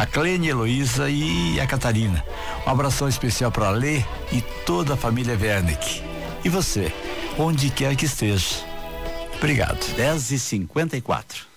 a Clênia, Heloísa e a Catarina. Um abração especial para a Lê e toda a família Wernick. E você, onde quer que esteja. Obrigado. 10h54.